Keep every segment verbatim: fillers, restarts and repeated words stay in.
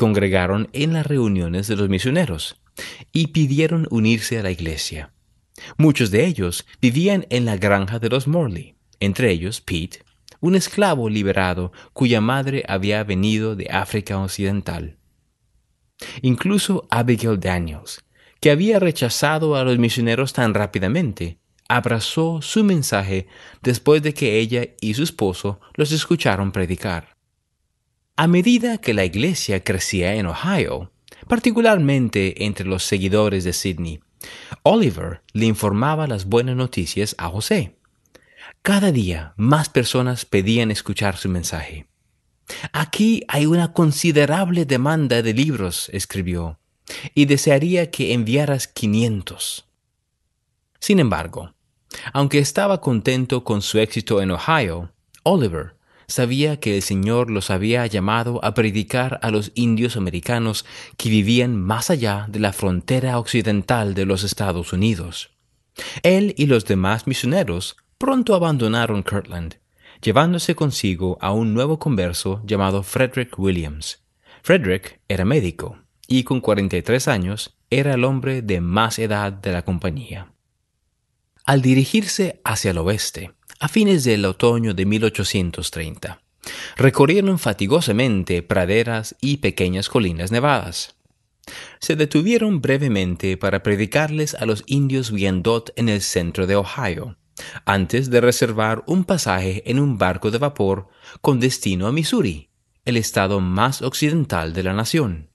congregaron en las reuniones de los misioneros y pidieron unirse a la iglesia. Muchos de ellos vivían en la granja de los Morley, entre ellos Pete, un esclavo liberado cuya madre había venido de África Occidental. Incluso Abigail Daniels, que había rechazado a los misioneros tan rápidamente, abrazó su mensaje después de que ella y su esposo los escucharon predicar. A medida que la iglesia crecía en Ohio, particularmente entre los seguidores de Sidney, Oliver le informaba las buenas noticias a José. Cada día más personas pedían escuchar su mensaje. «Aquí hay una considerable demanda de libros», escribió, «y desearía que enviaras quinientos». Sin embargo, aunque estaba contento con su éxito en Ohio, Oliver sabía que el Señor los había llamado a predicar a los indios americanos que vivían más allá de la frontera occidental de los Estados Unidos. Él y los demás misioneros pronto abandonaron Kirtland, llevándose consigo a un nuevo converso llamado Frederick Williams. Frederick era médico y con cuarenta y tres años era el hombre de más edad de la compañía. Al dirigirse hacia el oeste, a fines del otoño de mil ochocientos treinta, recorrieron fatigosamente praderas y pequeñas colinas nevadas. Se detuvieron brevemente para predicarles a los indios Wyandot en el centro de Ohio, antes de reservar un pasaje en un barco de vapor con destino a Missouri, el estado más occidental de la nación.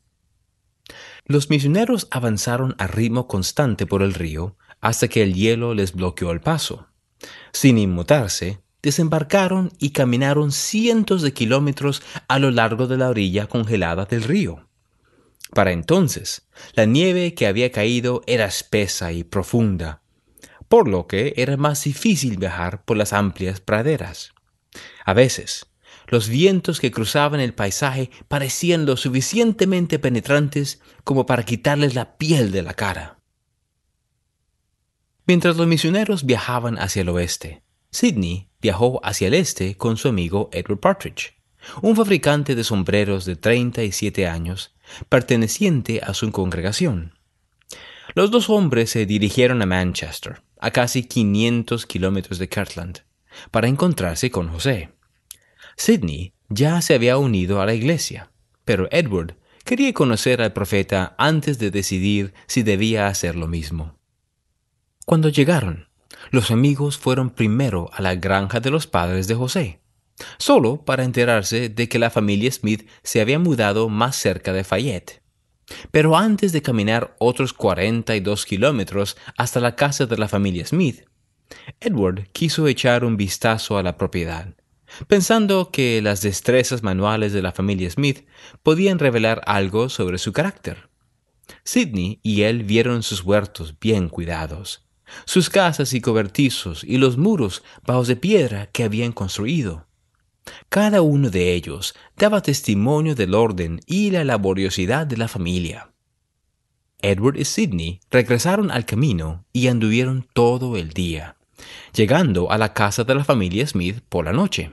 Los misioneros avanzaron a ritmo constante por el río hasta que el hielo les bloqueó el paso. Sin inmutarse, desembarcaron y caminaron cientos de kilómetros a lo largo de la orilla congelada del río. Para entonces, la nieve que había caído era espesa y profunda, por lo que era más difícil viajar por las amplias praderas. A veces, los vientos que cruzaban el paisaje parecían lo suficientemente penetrantes como para quitarles la piel de la cara. Mientras los misioneros viajaban hacia el oeste, Sidney viajó hacia el este con su amigo Edward Partridge, un fabricante de sombreros de treinta y siete años, perteneciente a su congregación. Los dos hombres se dirigieron a Manchester, a casi quinientos kilómetros de Kirtland, para encontrarse con José. Sidney ya se había unido a la iglesia, pero Edward quería conocer al profeta antes de decidir si debía hacer lo mismo. Cuando llegaron, los amigos fueron primero a la granja de los padres de José, solo para enterarse de que la familia Smith se había mudado más cerca de Fayette. Pero antes de caminar otros cuarenta y dos kilómetros hasta la casa de la familia Smith, Edward quiso echar un vistazo a la propiedad, pensando que las destrezas manuales de la familia Smith podían revelar algo sobre su carácter. Sidney y él vieron sus huertos bien cuidados, sus casas y cobertizos y los muros bajos de piedra que habían construido. Cada uno de ellos daba testimonio del orden y la laboriosidad de la familia. Edward y Sidney regresaron al camino y anduvieron todo el día, llegando a la casa de la familia Smith por la noche.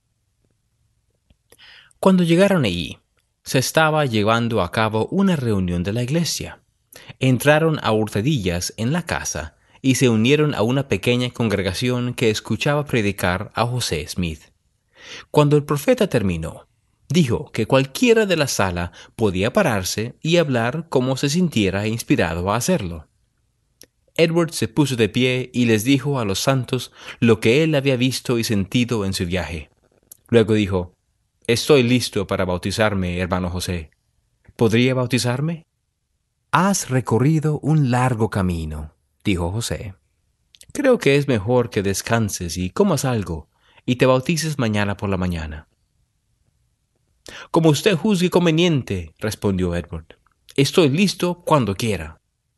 Cuando llegaron allí, se estaba llevando a cabo una reunión de la iglesia. Entraron a hurtadillas en la casa y se unieron a una pequeña congregación que escuchaba predicar a José Smith. Cuando el profeta terminó, dijo que cualquiera de la sala podía pararse y hablar como se sintiera inspirado a hacerlo. Edward se puso de pie y les dijo a los santos lo que él había visto y sentido en su viaje. Luego dijo: «Estoy listo para bautizarme, hermano José. ¿Podría bautizarme?» «Has recorrido un largo camino», dijo José. «Creo que es mejor que descanses y comas algo y te bautices mañana por la mañana». «Como usted juzgue conveniente», respondió Edward. «Estoy listo cuando quiera».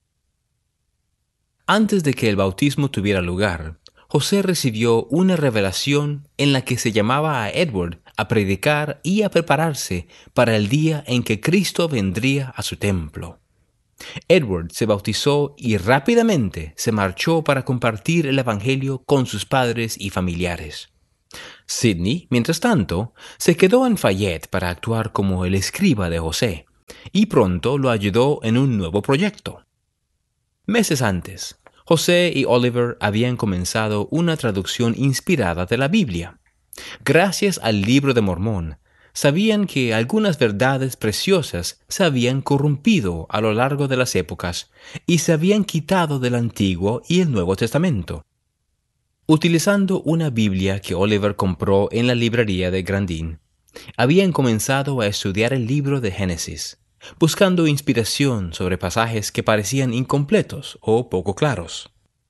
Antes de que el bautismo tuviera lugar, José recibió una revelación en la que se llamaba a Edward a predicar y a prepararse para el día en que Cristo vendría a su templo. Edward se bautizó y rápidamente se marchó para compartir el evangelio con sus padres y familiares. Sidney, mientras tanto, se quedó en Fayette para actuar como el escriba de José y pronto lo ayudó en un nuevo proyecto. Meses antes, José y Oliver habían comenzado una traducción inspirada de la Biblia. Gracias al Libro de Mormón, sabían que algunas verdades preciosas se habían corrompido a lo largo de las épocas y se habían quitado del Antiguo y el Nuevo Testamento. Utilizando una Biblia que Oliver compró en la librería de Grandin, habían comenzado a estudiar el libro de Génesis, buscando inspiración sobre pasajes que parecían incompletos o poco claros.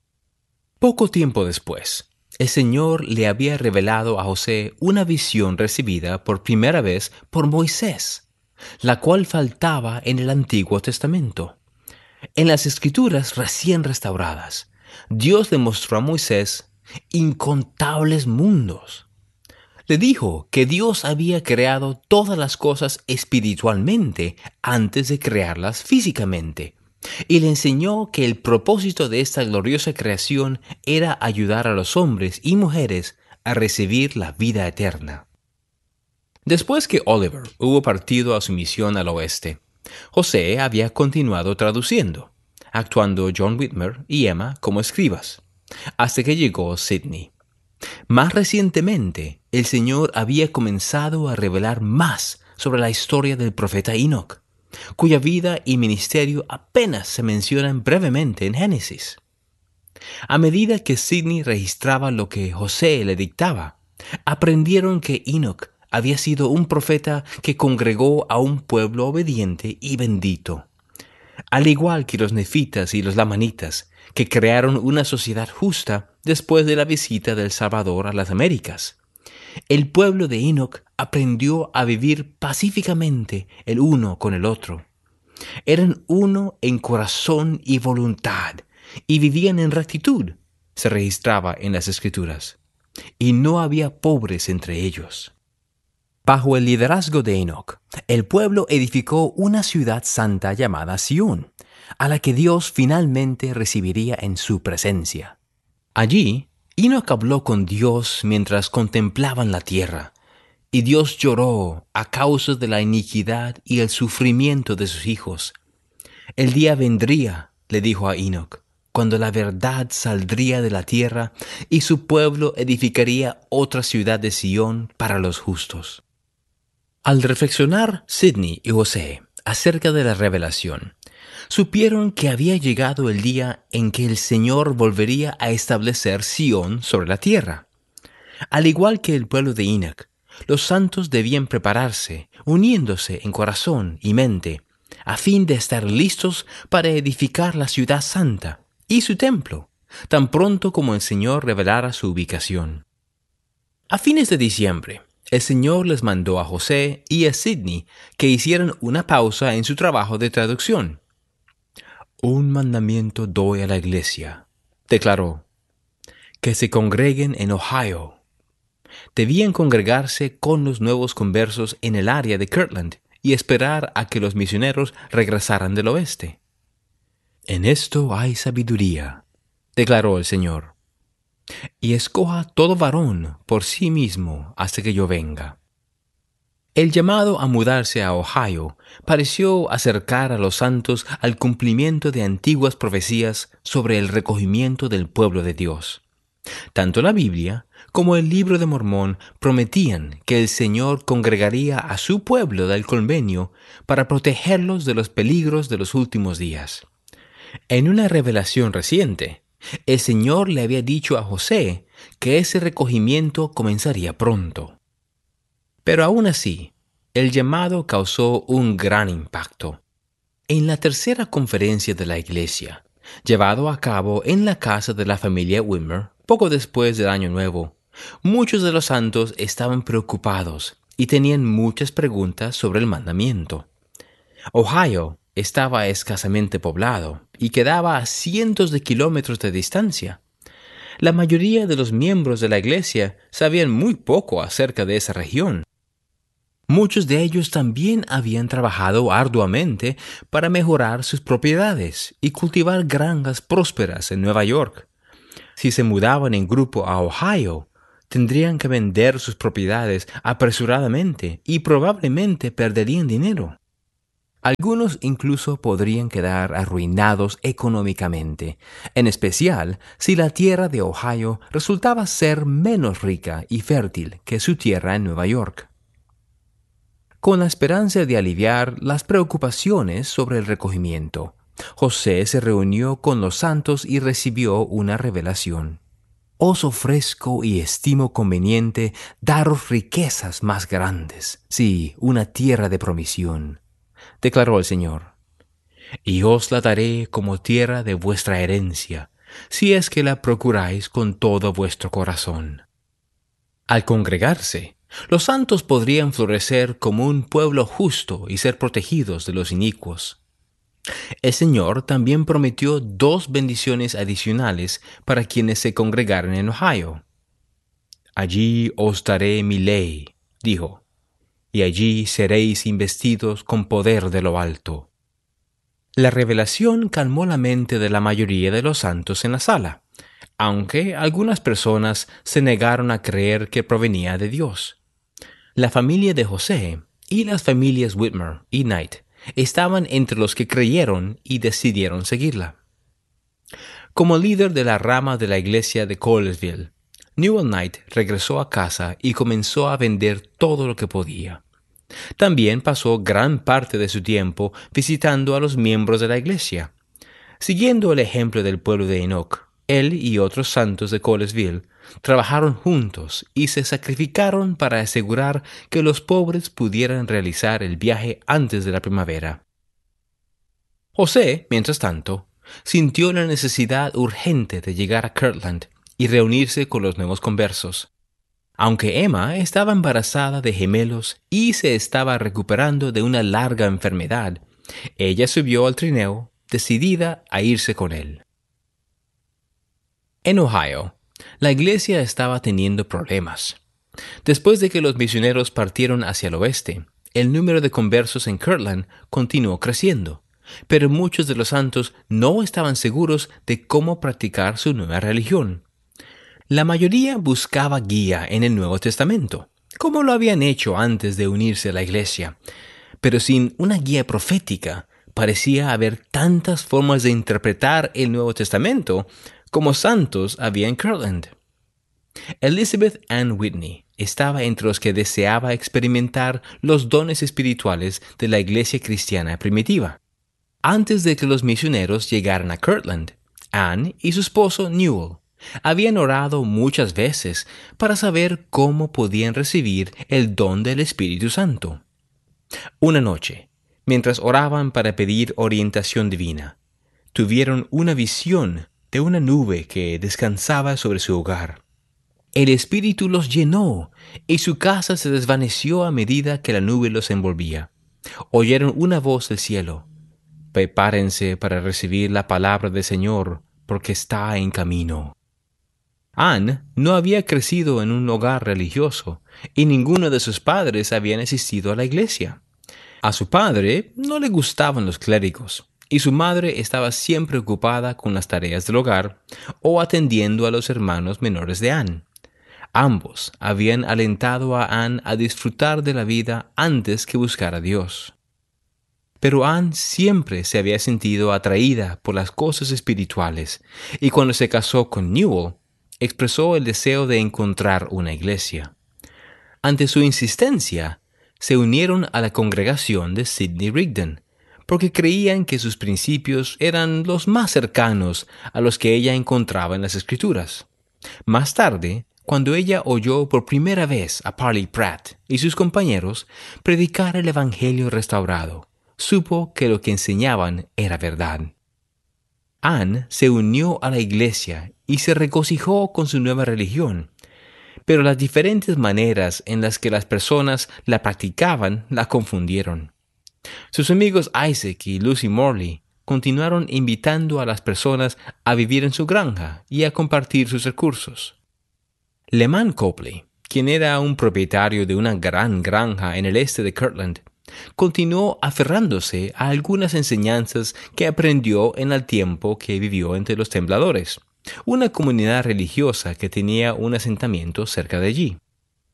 Poco tiempo después, el Señor le había revelado a José una visión recibida por primera vez por Moisés, la cual faltaba en el Antiguo Testamento. En las Escrituras recién restauradas, Dios le mostró a Moisés incontables mundos. Le dijo que Dios había creado todas las cosas espiritualmente antes de crearlas físicamente, y le enseñó que el propósito de esta gloriosa creación era ayudar a los hombres y mujeres a recibir la vida eterna. Después que Oliver hubo partido a su misión al oeste, José había continuado traduciendo, actuando John Whitmer y Emma como escribas, hasta que llegó Sidney. Más recientemente, el Señor había comenzado a revelar más sobre la historia del profeta Enoch, cuya vida y ministerio apenas se mencionan brevemente en Génesis. A medida que Sidney registraba lo que José le dictaba, aprendieron que Enoch había sido un profeta que congregó a un pueblo obediente y bendito. Al igual que los nefitas y los lamanitas, que crearon una sociedad justa después de la visita del Salvador a las Américas. El pueblo de Enoch aprendió a vivir pacíficamente el uno con el otro. Eran uno en corazón y voluntad, y vivían en rectitud, se registraba en las Escrituras, y no había pobres entre ellos. Bajo el liderazgo de Enoch, el pueblo edificó una ciudad santa llamada Sión, a la que Dios finalmente recibiría en su presencia. Allí, Enoch habló con Dios mientras contemplaban la tierra, y Dios lloró a causa de la iniquidad y el sufrimiento de sus hijos. El día vendría, le dijo a Enoch, cuando la verdad saldría de la tierra y su pueblo edificaría otra ciudad de Sión para los justos. Al reflexionar Sidney y José acerca de la revelación, supieron que había llegado el día en que el Señor volvería a establecer Sión sobre la tierra. Al igual que el pueblo de Enoch, los santos debían prepararse, uniéndose en corazón y mente, a fin de estar listos para edificar la ciudad santa y su templo, tan pronto como el Señor revelara su ubicación. A fines de diciembre, el Señor les mandó a José y a Sidney que hicieran una pausa en su trabajo de traducción. «Un mandamiento doy a la iglesia», declaró, «que se congreguen en Ohio». Debían congregarse con los nuevos conversos en el área de Kirtland y esperar a que los misioneros regresaran del oeste. «En esto hay sabiduría», declaró el Señor, «y escoja todo varón por sí mismo hasta que yo venga». El llamado a mudarse a Ohio pareció acercar a los santos al cumplimiento de antiguas profecías sobre el recogimiento del pueblo de Dios. Tanto la Biblia como el Libro de Mormón prometían que el Señor congregaría a su pueblo del convenio para protegerlos de los peligros de los últimos días. En una revelación reciente, el Señor le había dicho a José que ese recogimiento comenzaría pronto. Pero aún así, el llamado causó un gran impacto. En la tercera conferencia de la Iglesia, llevado a cabo en la casa de la familia Whitmer, poco después del Año Nuevo, muchos de los santos estaban preocupados y tenían muchas preguntas sobre el mandamiento. Ohio estaba escasamente poblado y quedaba a cientos de kilómetros de distancia. La mayoría de los miembros de la Iglesia sabían muy poco acerca de esa región. Muchos de ellos también habían trabajado arduamente para mejorar sus propiedades y cultivar granjas prósperas en Nueva York. Si se mudaban en grupo a Ohio, tendrían que vender sus propiedades apresuradamente y probablemente perderían dinero. Algunos incluso podrían quedar arruinados económicamente, en especial si la tierra de Ohio resultaba ser menos rica y fértil que su tierra en Nueva York. Con la esperanza de aliviar las preocupaciones sobre el recogimiento, José se reunió con los santos y recibió una revelación. «Os ofrezco y estimo conveniente daros riquezas más grandes, sí, una tierra de promisión», declaró el Señor. «Y os la daré como tierra de vuestra herencia, si es que la procuráis con todo vuestro corazón». Al congregarse, los santos podrían florecer como un pueblo justo y ser protegidos de los inicuos. El Señor también prometió dos bendiciones adicionales para quienes se congregaran en Ohio. «Allí os daré mi ley», dijo, «y allí seréis investidos con poder de lo alto». La revelación calmó la mente de la mayoría de los santos en la sala, aunque algunas personas se negaron a creer que provenía de Dios. La familia de José y las familias Whitmer y Knight estaban entre los que creyeron y decidieron seguirla. Como líder de la rama de la iglesia de Colesville, Newell Knight regresó a casa y comenzó a vender todo lo que podía. También pasó gran parte de su tiempo visitando a los miembros de la iglesia. Siguiendo el ejemplo del pueblo de Enoch, él y otros santos de Colesville trabajaron juntos y se sacrificaron para asegurar que los pobres pudieran realizar el viaje antes de la primavera. José, mientras tanto, sintió la necesidad urgente de llegar a Kirtland y reunirse con los nuevos conversos. Aunque Emma estaba embarazada de gemelos y se estaba recuperando de una larga enfermedad, ella subió al trineo, decidida a irse con él. En Ohio, la iglesia estaba teniendo problemas. Después de que los misioneros partieron hacia el oeste, el número de conversos en Kirtland continuó creciendo, pero muchos de los santos no estaban seguros de cómo practicar su nueva religión. La mayoría buscaba guía en el Nuevo Testamento, como lo habían hecho antes de unirse a la iglesia, pero sin una guía profética parecía haber tantas formas de interpretar el Nuevo Testamento como santos había en Kirtland. Elizabeth Ann Whitney estaba entre los que deseaba experimentar los dones espirituales de la iglesia cristiana primitiva. Antes de que los misioneros llegaran a Kirtland, Ann y su esposo Newell habían orado muchas veces para saber cómo podían recibir el don del Espíritu Santo. Una noche, mientras oraban para pedir orientación divina, tuvieron una visión de una nube que descansaba sobre su hogar. El Espíritu los llenó y su casa se desvaneció a medida que la nube los envolvía. Oyeron una voz del cielo: «Prepárense para recibir la palabra del Señor, porque está en camino». Ann no había crecido en un hogar religioso y ninguno de sus padres habían asistido a la iglesia. A su padre no le gustaban los clérigos y su madre estaba siempre ocupada con las tareas del hogar o atendiendo a los hermanos menores de Ann. Ambos habían alentado a Ann a disfrutar de la vida antes que buscar a Dios. Pero Ann siempre se había sentido atraída por las cosas espirituales y cuando se casó con Newell, expresó el deseo de encontrar una iglesia. Ante su insistencia, se unieron a la congregación de Sidney Rigdon, porque creían que sus principios eran los más cercanos a los que ella encontraba en las Escrituras. Más tarde, cuando ella oyó por primera vez a Parley Pratt y sus compañeros predicar el Evangelio restaurado, supo que lo que enseñaban era verdad. Ann se unió a la iglesia y se regocijó con su nueva religión, pero las diferentes maneras en las que las personas la practicaban la confundieron. Sus amigos Isaac y Lucy Morley continuaron invitando a las personas a vivir en su granja y a compartir sus recursos. Leman Copley, quien era un propietario de una gran granja en el este de Kirtland, continuó aferrándose a algunas enseñanzas que aprendió en el tiempo que vivió entre los Tembladores, una comunidad religiosa que tenía un asentamiento cerca de allí.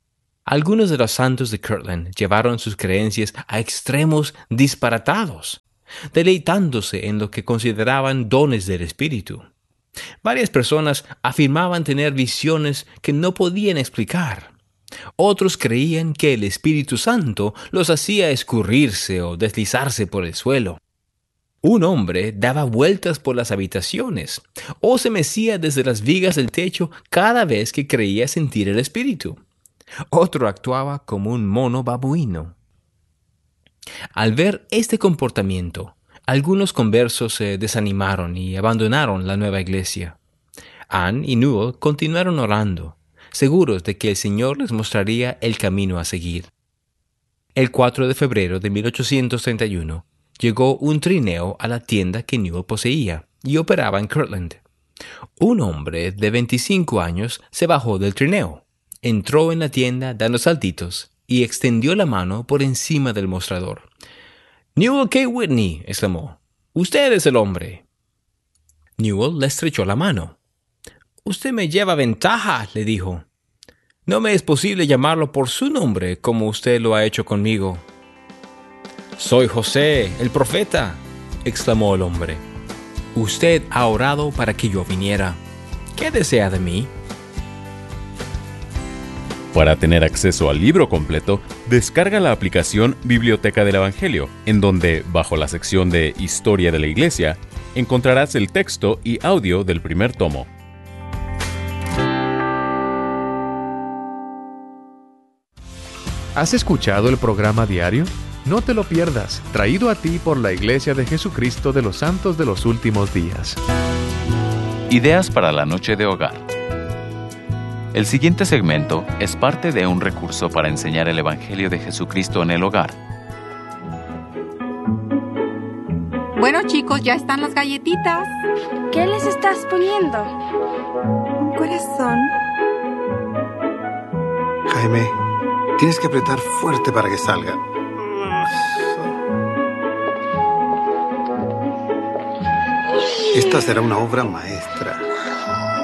Algunos de los santos de Kirtland llevaron sus creencias a extremos disparatados, deleitándose en lo que consideraban dones del Espíritu. Varias personas afirmaban tener visiones que no podían explicar. Otros creían que el Espíritu Santo los hacía escurrirse o deslizarse por el suelo. Un hombre daba vueltas por las habitaciones o se mecía desde las vigas del techo cada vez que creía sentir el Espíritu. Otro actuaba como un mono babuino. Al ver este comportamiento, algunos conversos se desanimaron y abandonaron la nueva iglesia. Ann y Newell continuaron orando, seguros de que el Señor les mostraría el camino a seguir. El cuatro de febrero de mil ochocientos treinta y uno, llegó un trineo a la tienda que Newell poseía y operaba en Kirtland. Un hombre de veinticinco años se bajó del trineo, entró en la tienda dando saltitos y extendió la mano por encima del mostrador. «Newell K. Whitney», exclamó, «usted es el hombre». Newell le estrechó la mano. «Usted me lleva ventaja», le dijo. «No me es posible llamarlo por su nombre como usted lo ha hecho conmigo». «Soy José, el profeta», exclamó el hombre. «Usted ha orado para que yo viniera. ¿Qué desea de mí?» Para tener acceso al libro completo, descarga la aplicación Biblioteca del Evangelio, en donde, bajo la sección de Historia de la Iglesia, encontrarás el texto y audio del primer tomo. ¿Has escuchado el programa diario? No te lo pierdas, traído a ti por la Iglesia de Jesucristo de los Santos de los Últimos Días. Ideas para la noche de hogar. El siguiente segmento es parte de un recurso para enseñar el Evangelio de Jesucristo en el hogar. Bueno, chicos, ya están las galletitas. ¿Qué les estás poniendo? Un corazón. Jaime, tienes que apretar fuerte para que salga. Esta será una obra maestra.